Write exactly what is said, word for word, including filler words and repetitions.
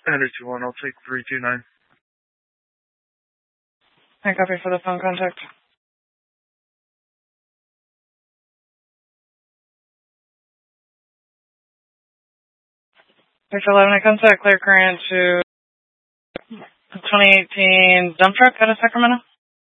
Header two one, I'll take three two nine. I copy for the phone contact. six eleven, I contact clear current to twenty eighteen dump truck out of Sacramento.